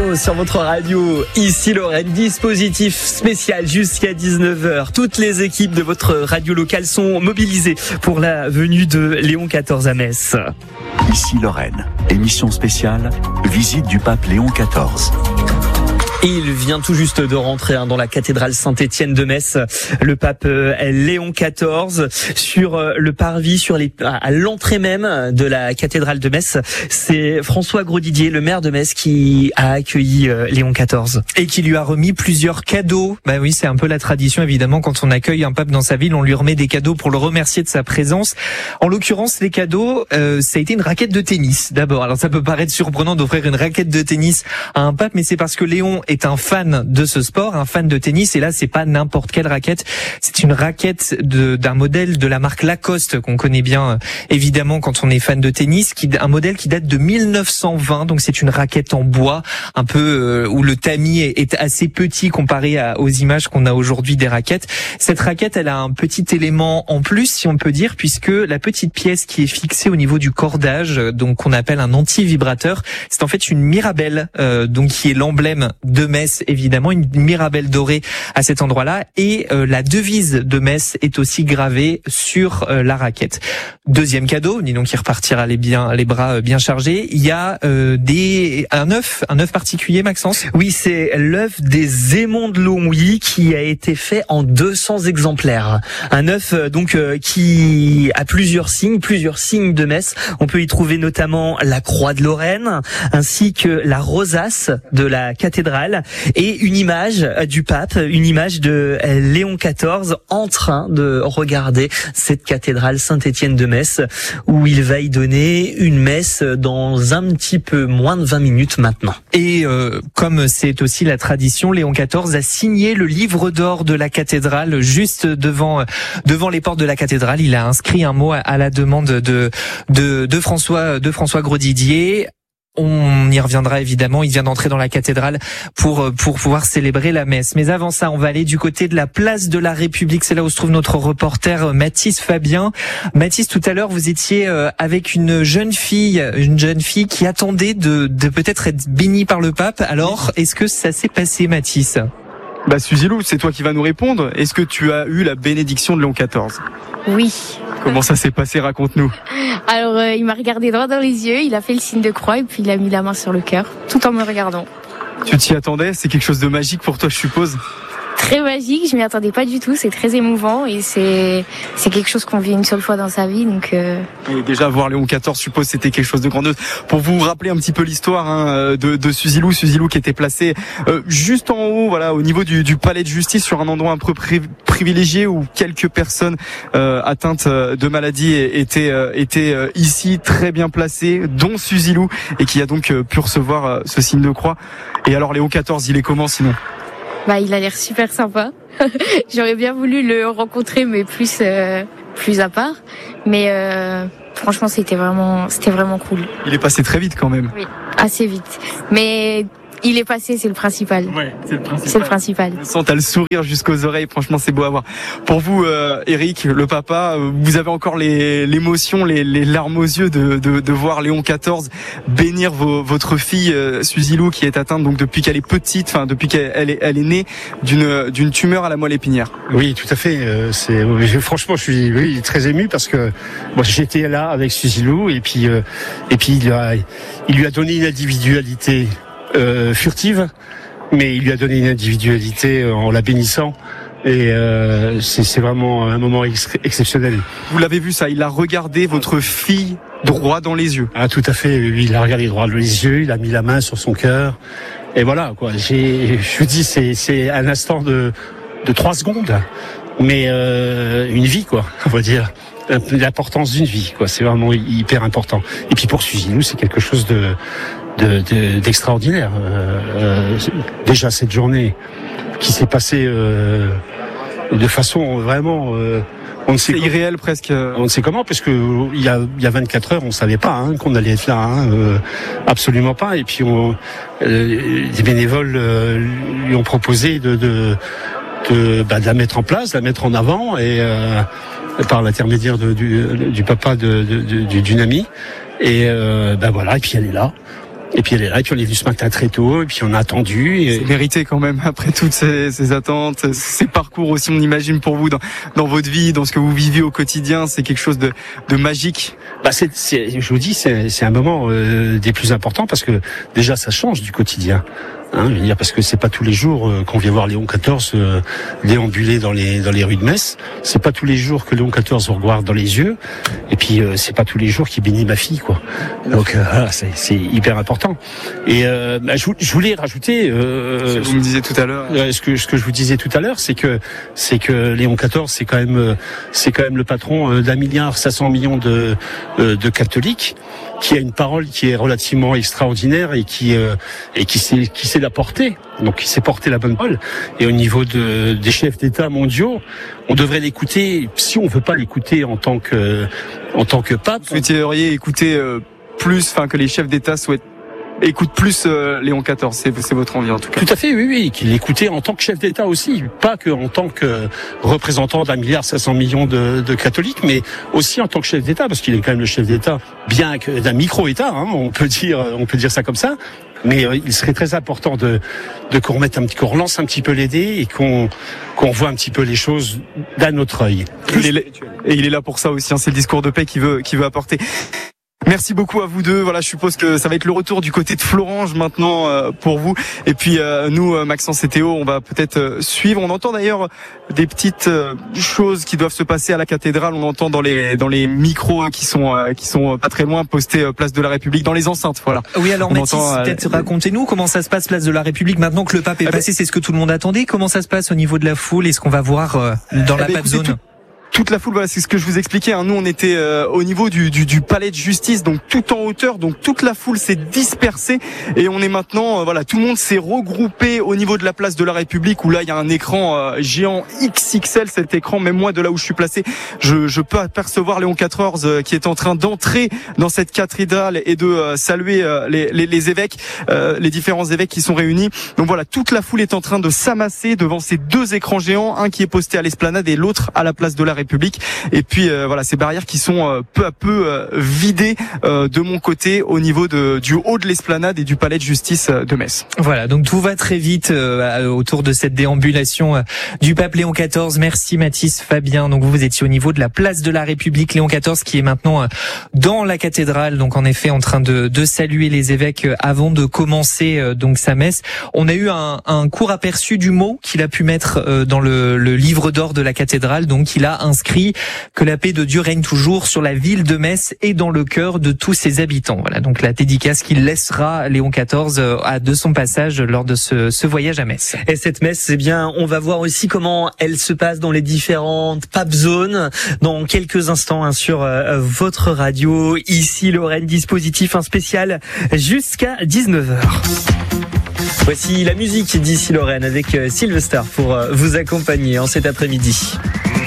Léo sur votre radio. Ici Lorraine, dispositif spécial jusqu'à 19h. Toutes les équipes de votre radio locale sont mobilisées pour la venue de Léon XIV à Metz. Ici Lorraine, émission spéciale, visite du pape Léon XIV. Et il vient tout juste de rentrer dans la cathédrale Saint-Étienne de Metz, le pape Léon XIV, sur le parvis, à l'entrée même de la cathédrale de Metz. C'est François Grosdidier, le maire de Metz, qui a accueilli Léon XIV. Et qui lui a remis plusieurs cadeaux. Bah oui, c'est un peu la tradition, évidemment, quand on accueille un pape dans sa ville, on lui remet des cadeaux pour le remercier de sa présence. En l'occurrence, les cadeaux, ça a été une raquette de tennis, d'abord. Alors ça peut paraître surprenant d'offrir une raquette de tennis à un pape, mais c'est parce que Léon est un fan de ce sport, un fan de tennis, et là c'est pas n'importe quelle raquette, c'est une raquette d'un modèle de la marque Lacoste qu'on connaît bien évidemment quand on est fan de tennis, un modèle qui date de 1920, donc c'est une raquette en bois, un peu où le tamis est assez petit comparé aux images qu'on a aujourd'hui des raquettes. Cette raquette, elle a un petit élément en plus, si on peut dire, puisque la petite pièce qui est fixée au niveau du cordage, donc qu'on appelle un anti-vibrateur, c'est en fait une Mirabelle, donc qui est l'emblème de Metz, évidemment, une Mirabelle dorée à cet endroit-là, et la devise de Metz est aussi gravée sur la raquette. Deuxième cadeau, dis donc qui repartira les bras bien chargés, il y a un œuf particulier, Maxence. Oui, c'est l'œuf des aimants de Longwy qui a été fait en 200 exemplaires. Un œuf donc qui a plusieurs signes de Metz. On peut y trouver notamment la croix de Lorraine, ainsi que la rosace de la cathédrale, et une image du pape, une image de Léon XIV en train de regarder cette cathédrale Saint-Étienne de Metz, où il va y donner une messe dans un petit peu moins de 20 minutes maintenant. Et comme c'est aussi la tradition, Léon XIV a signé le livre d'or de la cathédrale juste devant les portes de la cathédrale. Il a inscrit un mot à la demande de François Grosdidier. On y reviendra évidemment, il vient d'entrer dans la cathédrale pour pouvoir célébrer la messe. Mais avant ça, on va aller du côté de la place de la République. C'est là où se trouve notre reporter Mathis Fabien. Mathis, tout à l'heure, vous étiez avec une jeune fille qui attendait de peut-être être bénie par le pape. Alors, est-ce que ça s'est passé, Mathis ? Suzy Lou, c'est toi qui vas nous répondre. Est-ce que tu as eu la bénédiction de Léon XIV ? Oui. Comment ça s'est passé ? Raconte-nous. Alors, il m'a regardé droit dans les yeux, il a fait le signe de croix et puis il a mis la main sur le cœur, tout en me regardant. Tu t'y attendais ? C'est quelque chose de magique pour toi, je suppose ? Très magique, je m'y attendais pas du tout, c'est très émouvant et c'est quelque chose qu'on vit une seule fois dans sa vie, donc. Et déjà voir Léon XIV, je suppose, c'était quelque chose de grandiose. Pour vous rappeler un petit peu l'histoire de Suzy Lou qui était placée juste en haut, voilà, au niveau du palais de justice, sur un endroit un peu privilégié où quelques personnes atteintes de maladies étaient ici très bien placées, dont Suzy Lou, et qui a donc pu recevoir ce signe de croix. Et alors Léon XIV, il est comment sinon ? Il a l'air super sympa. J'aurais bien voulu le rencontrer, mais plus à part. Mais franchement, c'était vraiment cool. Il est passé très vite quand même. Oui, assez vite. Mais il est passé, c'est le principal. Ouais, c'est le principal. C'est le principal. Je sens, t'as le sourire jusqu'aux oreilles. Franchement, c'est beau à voir. Pour vous, Eric, le papa, vous avez encore l'émotion, les larmes aux yeux de voir Léon XIV bénir votre fille Suzy Lou, qui est atteinte donc depuis qu'elle est petite, depuis qu'elle est née d'une tumeur à la moelle épinière. Oui, tout à fait. Franchement, je suis très ému parce que moi j'étais là avec Suzy Lou et puis il lui a donné une individualité furtive, mais il lui a donné une individualité en la bénissant. Et c'est vraiment un moment exceptionnel. Vous l'avez vu ça, il a regardé votre fille droit dans les yeux. Ah, tout à fait, oui, il a regardé droit dans les yeux, il a mis la main sur son cœur. Et voilà, quoi. Je vous dis, c'est un instant de 3 secondes, mais une vie, quoi, on va dire. L'importance d'une vie, quoi. C'est vraiment hyper important. Et puis pour Suzy Lou, c'est quelque chose d'extraordinaire. Déjà cette journée qui s'est passée de façon vraiment on ne sait c'est irréel presque. On ne sait comment, parce que il y a 24 heures, on savait pas qu'on allait être là, absolument pas. Et puis les bénévoles lui ont proposé de la mettre en place, de la mettre en avant, et par l'intermédiaire du papa d'une amie. Et voilà, et puis elle est là. Et puis elle est là, et puis on est venu ce matin très tôt, et puis on a attendu. C'est mérité quand même, après toutes ces attentes, ces parcours aussi, on imagine pour vous dans votre vie, dans ce que vous vivez au quotidien, c'est quelque chose de magique. Bah je vous dis, c'est un moment des plus importants parce que déjà ça change du quotidien. Je veux dire, parce que c'est pas tous les jours qu'on vient voir Léon XIV déambuler dans les rues de Metz. C'est pas tous les jours que Léon XIV vous regarde dans les yeux. Et puis c'est pas tous les jours qu'il bénit ma fille, quoi. Donc voilà, c'est hyper important. Et je voulais rajouter ce que vous me disiez tout à l'heure. Ce que je vous disais tout à l'heure, c'est que Léon XIV, c'est quand même le patron d'1,5 milliard de catholiques, qui a une parole qui est relativement extraordinaire et qui sait la porter. Donc il sait porter la bonne parole. Et au niveau des chefs d'État mondiaux, on devrait l'écouter. Si on veut pas l'écouter en tant que pape, vous souhaiteriez écouter plus, que les chefs d'État écoute plus Léon XIV, c'est votre envie en tout cas. Tout à fait, oui, qu'il l'écoutait en tant que chef d'État aussi, pas que en tant que représentant d'1,5 milliard de catholiques, mais aussi en tant que chef d'État, parce qu'il est quand même le chef d'État, bien que d'un micro-État, on peut dire ça comme ça. Mais il serait très important qu'on relance un petit peu les dés et qu'on voit un petit peu les choses d'un autre œil. Et il est là pour ça aussi, c'est le discours de paix qu'il veut apporter. Merci beaucoup à vous deux. Voilà, je suppose que ça va être le retour du côté de Florange maintenant pour vous. Et puis nous, Maxence et Théo, on va peut-être suivre. On entend d'ailleurs des petites choses qui doivent se passer à la cathédrale. On entend dans les micros qui sont pas très loin, postés place de la République, dans les enceintes. Voilà. Oui, alors Mathis, peut-être racontez-nous comment ça se passe place de la République maintenant que le pape est passé. C'est ce que tout le monde attendait. Comment ça se passe au niveau de la foule? Est-ce qu'on va voir dans la pape zone? Toute la foule, voilà, c'est ce que je vous expliquais. Nous, on était au niveau du palais de justice, donc tout en hauteur, donc toute la foule s'est dispersée et on est maintenant, tout le monde s'est regroupé au niveau de la place de la République où là, il y a un écran géant XXL. Cet écran, même moi, de là où je suis placé, je peux apercevoir Léon XIV qui est en train d'entrer dans cette cathédrale et de saluer les évêques, les différents évêques qui sont réunis. Donc voilà, toute la foule est en train de s'amasser devant ces deux écrans géants, un qui est posté à l'Esplanade et l'autre à la place de la République. Et puis ces barrières qui sont peu à peu vidées de mon côté au niveau du haut de l'Esplanade et du palais de justice de Metz. Voilà, donc tout va très vite autour de cette déambulation du pape Léon XIV. Merci Mathis, Fabien. Donc vous étiez au niveau de la place de la République, Léon XIV qui est maintenant dans la cathédrale, donc en effet en train de saluer les évêques avant de commencer donc sa messe. On a eu un court aperçu du mot qu'il a pu mettre dans le livre d'or de la cathédrale, donc il a inscrit que la paix de Dieu règne toujours sur la ville de Metz et dans le cœur de tous ses habitants. Voilà donc la dédicace qu'il laissera Léon XIV de son passage lors de ce voyage à Metz. Et cette messe, on va voir aussi comment elle se passe dans les différentes pape zones dans quelques instants sur votre radio. Ici Lorraine, dispositif spécial jusqu'à 19h. Voici la musique d'ici Lorraine avec Sylvester pour vous accompagner en cet après-midi.